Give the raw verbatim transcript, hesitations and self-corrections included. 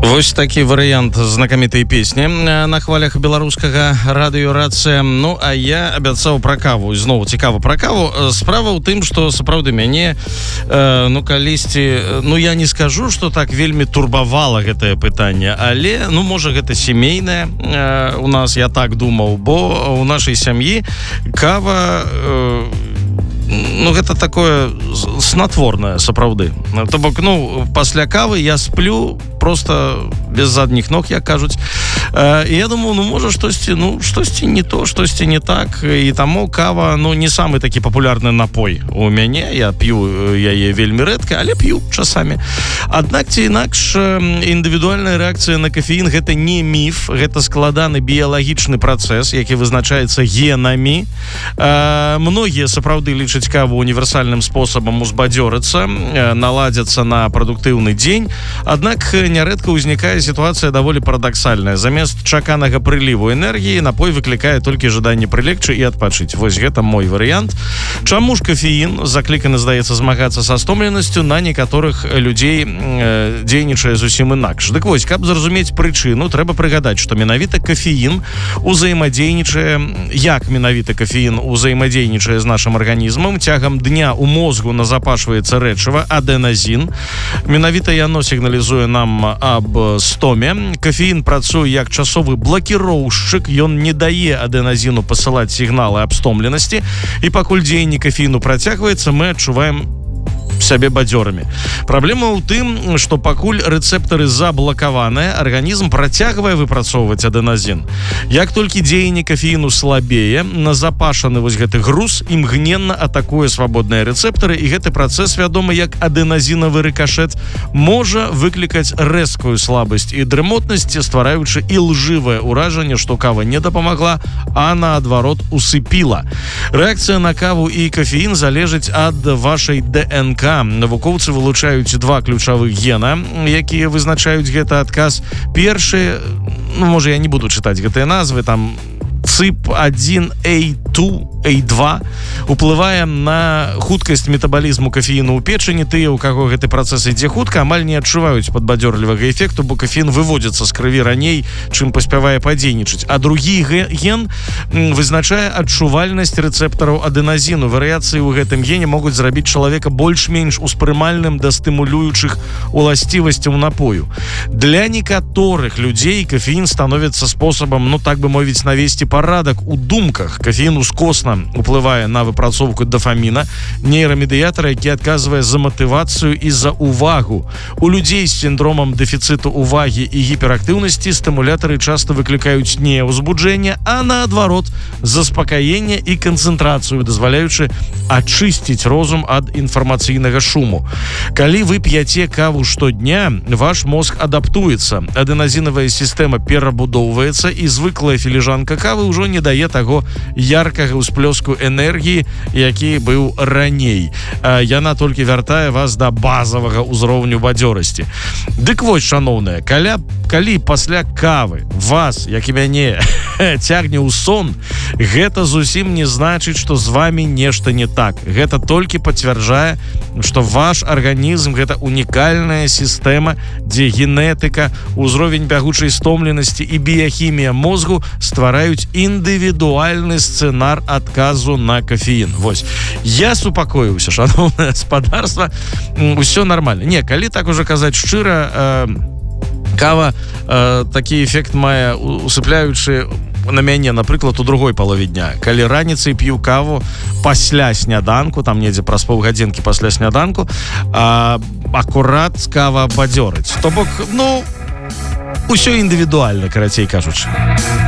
Вось такі варыянт знакамітай песні на хвалях беларускага радыёрацыя. Ну, а я абяцаў пра каву. Зноў цікава пра каву. Справа ў тым, што сапраўды мяне э, ну, калісьці, ну, я не скажу, што так вельмі турбавала гэтае пытанне, але, ну, можа, гэта сямейнае э, у нас, я так думаў, бо у нашай сям'і кава э, ну, гэта такое снатворнае, сапраўды. То бок, ну, пасля кавы я сплю просто без задніх ног, як кажуць. І я думаю, ну, можа, штосьці, ну, штосьці не то, штосьці не так. І таму кава, ну, не самы такі папулярны напой у мяне. Я п'ю яе вельмі рэдка, але п'ю часамі. Аднак ці інакш, індывідуальная рэакцыя на кафеін — гэта не міф, гэта складаны біялагічны працэс, які вызначаецца генамі. Многія сапраўды лічаць каву універсальным спосабам узбадзёрыцца, наладзяцца на прадуктыўны дзень. Аднак нярэдка ўзнікае сітуацыя даволі парадаксальная. Замест чаканага прыліву энергіі напой выклікае толькі жаданне прылегчы і адпачыць. Вось гэта мой варыянт. Чаму ж кафеін закліканы, здаецца, змагацца са стомленасцю, на некаторых людзей э, дзейнічае зусім інакш. Дык вось, каб зразумець прычыну, трэба прыгадаць, што менавіта кафеін узаемадзейнічае, як менавіта кафеін узаемадзейнічае з нашым арганізмам. Цягам дня ў мозгу назапашваецца рэчыва адэназін. Менавіта яно сігналізуе нам аб стоме. Кафеін працуе як часовы блакіроўшчык, ён не дае адэназіну пасылаць сігналы аб стомленасці, і пакуль дзеянне кафеіну працягваецца, мы адчуваем сябе бадзёрамі. Праблема ў тым, што пакуль рэцэптары заблакаваныя, арганізм працягвае выпрацоўваць адэназін. Як толькі дзеянне кафеіну слабее, назапашаны вось гэты груз імгненна атакуе свабодныя рэцэптары, і гэты працэс, вядомы як адэназінавы рыкашэт, можа выклікаць рэзкую слабасць і дрымотнасць, ствараючы ілжывае ўражанне, што кава не дапамагла, а наадварот усыпіла. Рэакцыя на каву і кафеін залежыць ад вашай ДНК. Навукоўцы вылучаюць два ключавых гена, якія вызначаюць гэты адказ. Першы, ну, можа, я не буду чытаць гэтыя назвы, там цип один эй два уплывае на хуткасць метабалізму кафеіну ў печані. Тыя, у каго гэты працэс ідзе хутка, амаль не адчуваюць падбадзёрлівага эфекту, бо кафеін выводзіцца з крыві раней, чым паспявае падзейнічаць. А другі ген вызначае адчувальнасць рэцэптараў адэназіну. Варыяцыі ў гэтым гене могуць зрабіць чалавека больш-менш успрымальным да стымулюючых уласцівасцяў напою. Для некаторых людзей кафеін становіцца спосабам, ну, так бы мовіць, навесці парадак у думках. Кафеін ускосна уплывае на выпрацоўку дафаміна, нейрамедыятара, які адказвае за матывацыю і за увагу. У людзей з сіндромам дэфіцыту увагі і гіперактыўнасці стымулятары часта выклікаюць не ўзбуджэнне, а наадварот заспакаенне і канцэнтрацыю, дазваляючы ачысціць розум ад інфармацыйнага шуму. Калі вы п'яце каву штодня, ваш мозг адаптуецца. Адэназінавая сістэма перабудоўваецца, і звыклая філіжанка кавы ўжо не дае таго яркага ўсплёску энергіі, які быў раней. Яна толькі вяртае вас да базавага ўзроўню бадзёрасці. Дык вось, шаноўныя, каля, калі пасля кавы вас, як і мяне, цягне ў сон, гэта зусім не значыць, што з вамі нешта не так. Гэта толькі пацвярджае, што ваш арганізм — гэта унікальная сістэма, дзе генетыка, узровень бягучай стомленасці і біяхімія мозгу ствараюць індывідуальны сцэнар адказу на кафеін. Вось. Я супакоіўся, шаноўнае гаспадарства. Усё нармальна. Не, калі так ужо казаць шчыра, э, кава э, такі эфект мае усыпляючы на мяне, напрыклад, у другой палове дня. Калі раніцай п'ю каву пасля сняданку, там недзе праз паўгадзінкі пасля сняданку, а, акурат кава бадзёрыць. То бок, ну, усё індывідуальна, карацей кажучы.